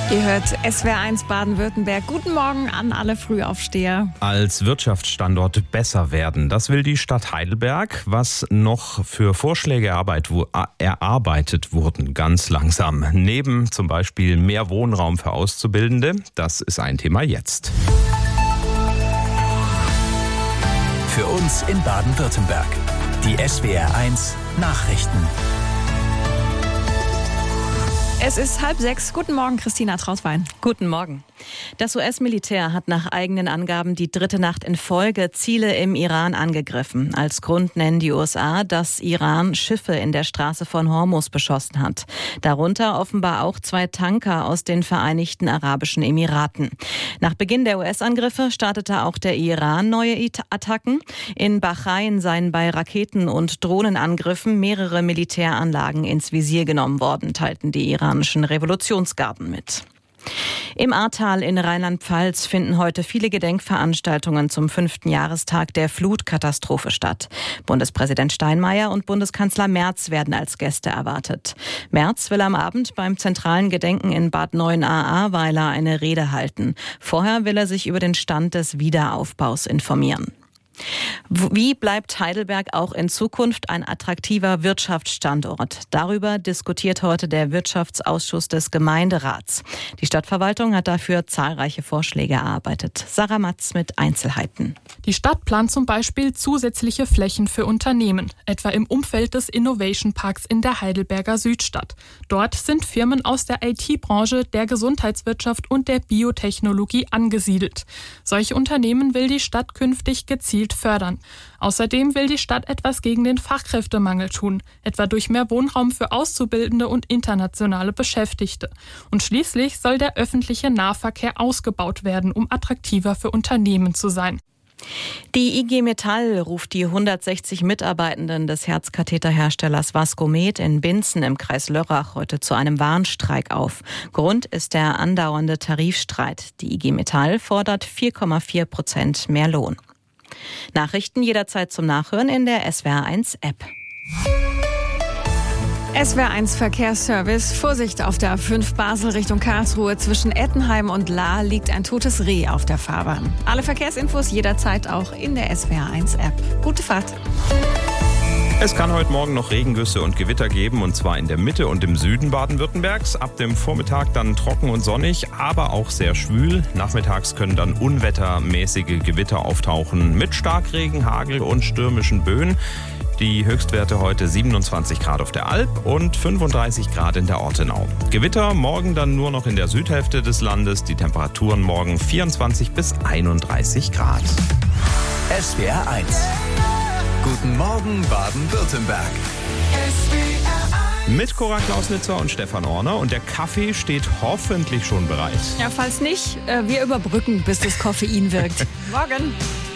Ihr hört SWR1 Baden-Württemberg. Guten Morgen an alle Frühaufsteher. Als Wirtschaftsstandort besser werden, das will die Stadt Heidelberg. Was noch für Vorschläge erarbeitet wurden, ganz langsam. Neben zum Beispiel mehr Wohnraum für Auszubildende, das ist ein Thema jetzt. Für uns in Baden-Württemberg. Die SWR1 Nachrichten. Es ist 5:30. Guten Morgen, Christina Trautwein. Guten Morgen. Das US-Militär hat nach eigenen Angaben die dritte Nacht in Folge Ziele im Iran angegriffen. Als Grund nennen die USA, dass Iran Schiffe in der Straße von Hormuz beschossen hat. Darunter offenbar auch 2 Tanker aus den Vereinigten Arabischen Emiraten. Nach Beginn der US-Angriffe startete auch der Iran neue Attacken. In Bahrain seien bei Raketen- und Drohnenangriffen mehrere Militäranlagen ins Visier genommen worden, teilten die iranischen Revolutionsgarden mit. Im Ahrtal in Rheinland-Pfalz finden heute viele Gedenkveranstaltungen zum 5. Jahrestag der Flutkatastrophe statt. Bundespräsident Steinmeier und Bundeskanzler Merz werden als Gäste erwartet. Merz will am Abend beim zentralen Gedenken in Bad Neuenahr-Ahrweiler eine Rede halten. Vorher will er sich über den Stand des Wiederaufbaus informieren. Wie bleibt Heidelberg auch in Zukunft ein attraktiver Wirtschaftsstandort? Darüber diskutiert heute der Wirtschaftsausschuss des Gemeinderats. Die Stadtverwaltung hat dafür zahlreiche Vorschläge erarbeitet. Sarah Matz mit Einzelheiten. Die Stadt plant zum Beispiel zusätzliche Flächen für Unternehmen, etwa im Umfeld des Innovation Parks in der Heidelberger Südstadt. Dort sind Firmen aus der IT-Branche, der Gesundheitswirtschaft und der Biotechnologie angesiedelt. Solche Unternehmen will die Stadt künftig gezielt fördern. Außerdem will die Stadt etwas gegen den Fachkräftemangel tun, etwa durch mehr Wohnraum für Auszubildende und internationale Beschäftigte. Und schließlich soll der öffentliche Nahverkehr ausgebaut werden, um attraktiver für Unternehmen zu sein. Die IG Metall ruft die 160 Mitarbeitenden des Herzkatheterherstellers Vascomed in Binzen im Kreis Lörrach heute zu einem Warnstreik auf. Grund ist der andauernde Tarifstreit. Die IG Metall fordert 4,4% mehr Lohn. Nachrichten jederzeit zum Nachhören in der SWR1-App. SWR1 Verkehrsservice. Vorsicht auf der A5 Basel Richtung Karlsruhe. Zwischen Ettenheim und Lahr liegt ein totes Reh auf der Fahrbahn. Alle Verkehrsinfos jederzeit auch in der SWR1-App. Gute Fahrt. Es kann heute Morgen noch Regengüsse und Gewitter geben, und zwar in der Mitte und im Süden Baden-Württembergs. Ab dem Vormittag dann trocken und sonnig, aber auch sehr schwül. Nachmittags können dann unwettermäßige Gewitter auftauchen mit Starkregen, Hagel und stürmischen Böen. Die Höchstwerte heute 27 Grad auf der Alp und 35 Grad in der Ortenau. Gewitter morgen dann nur noch in der Südhälfte des Landes. Die Temperaturen morgen 24 bis 31 Grad. SWR1. Guten Morgen Baden-Württemberg. Mit Cora Klausnitzer und Stefan Orner, und der Kaffee steht hoffentlich schon bereit. Ja, falls nicht, wir überbrücken, bis das Koffein wirkt. Morgen.